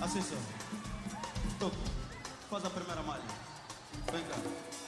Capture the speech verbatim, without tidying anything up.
Assim só. Toca. Faz a primeira malha. Vem cá.